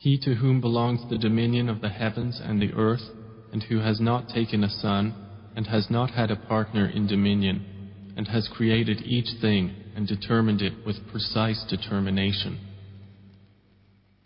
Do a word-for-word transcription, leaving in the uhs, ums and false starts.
He to whom belongs the dominion of the heavens and the earth, and who has not taken a son, and has not had a partner in dominion, and has created each thing and determined it with precise determination.